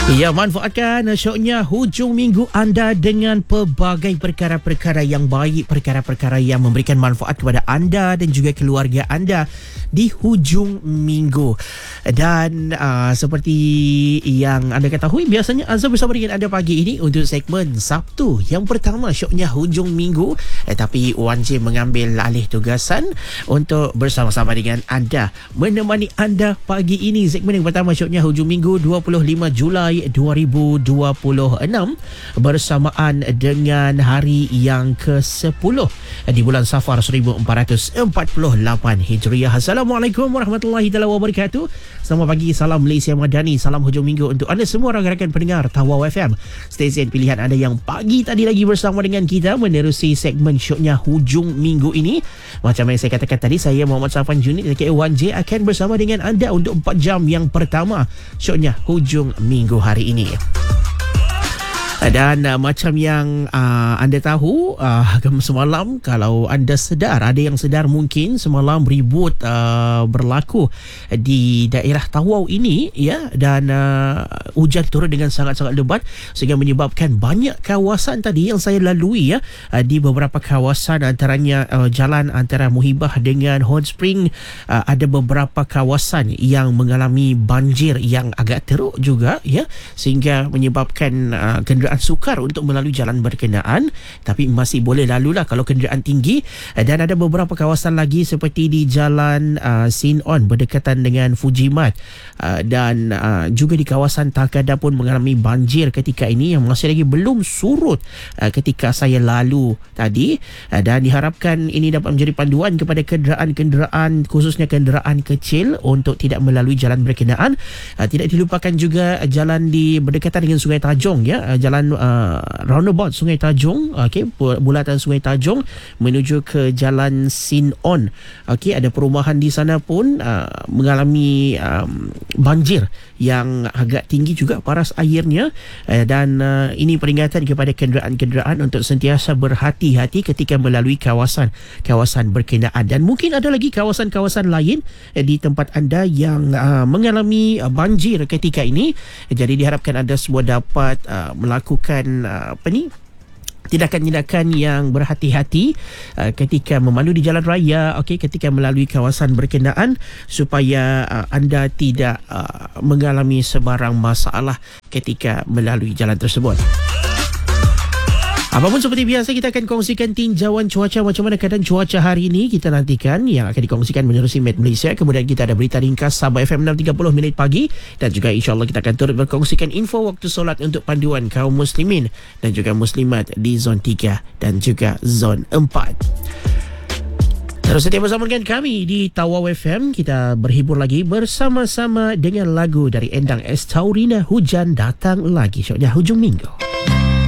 Ya, manfaatkan syoknya hujung minggu anda dengan pelbagai perkara-perkara yang baik, perkara-perkara yang memberikan manfaat kepada anda dan juga keluarga anda di hujung minggu. Dan seperti yang anda ketahui, biasanya Azhar bersama dengan anda pagi ini untuk segmen Sabtu yang pertama syoknya hujung minggu. Tapi Wan J mengambil alih tugasan untuk bersama-sama dengan anda, menemani anda pagi ini. Segmen yang pertama syoknya hujung minggu 25 Julai 2026 bersamaan dengan hari yang ke-10 di bulan Safar 1448 Hijriah. Assalamualaikum warahmatullahi wabarakatuh. Selamat pagi, salam Malaysia Madani, salam hujung minggu untuk anda semua rakan-rakan pendengar Tawau FM, stesen pilihan anda yang pagi tadi lagi bersama dengan kita menerusi segmen syoknya hujung minggu ini. Macam yang saya katakan tadi, saya Muhammad Safan Junid aka 1J akan bersama dengan anda untuk 4 jam yang pertama syoknya hujung minggu hari ini. Dan macam yang anda tahu, semalam kalau anda sedar, ada yang sedar mungkin semalam ribut berlaku di daerah Tawau ini, ya, dan hujan turun dengan sangat-sangat lebat sehingga menyebabkan banyak kawasan tadi yang saya lalui, ya, di beberapa kawasan antaranya jalan antara Muhibah dengan Hot Spring, ada beberapa kawasan yang mengalami banjir yang agak teruk juga, ya, sehingga menyebabkan kenderaan sukar untuk melalui jalan berkenaan, tapi masih boleh lalulah kalau kenderaan tinggi. Dan ada beberapa kawasan lagi seperti di jalan Sin On berdekatan dengan Fujimat, dan juga di kawasan Takada pun mengalami banjir ketika ini yang masih lagi belum surut ketika saya lalu tadi. Dan diharapkan ini dapat menjadi panduan kepada kenderaan-kenderaan, khususnya kenderaan kecil, untuk tidak melalui jalan berkenaan. Tidak dilupakan juga jalan di berdekatan dengan Sungai Tajong, ya, jalan roundabout Sungai Tajong, okey, bulatan Sungai Tajong menuju ke jalan Sin On. Okey, ada perumahan di sana pun mengalami banjir yang agak tinggi juga paras airnya, dan ini peringatan kepada kenderaan-kenderaan untuk sentiasa berhati-hati ketika melalui kawasan berkenaan. Dan mungkin ada lagi kawasan-kawasan lain di tempat anda yang mengalami banjir ketika ini. Jadi diharapkan anda semua dapat melakukan tindakan-tindakan yang berhati-hati ketika memandu di jalan raya, okey, ketika melalui kawasan berkenaan, supaya anda tidak mengalami sebarang masalah ketika melalui jalan tersebut. Apapun seperti biasa, kita akan kongsikan tinjauan cuaca, macam mana keadaan cuaca hari ini kita nantikan, yang akan dikongsikan menerusi Met Malaysia. Kemudian kita ada berita ringkas Sabah FM 6.30 minit pagi, dan juga insyaAllah kita akan turut berkongsikan info waktu solat untuk panduan kaum muslimin dan juga muslimat di zon 3 dan juga zon 4. Terus setia bersama dengan kami di Tawau FM. Kita berhibur lagi bersama-sama dengan lagu dari Endang S. Taurina, Hujan Datang Lagi. Syoknya hujung minggu.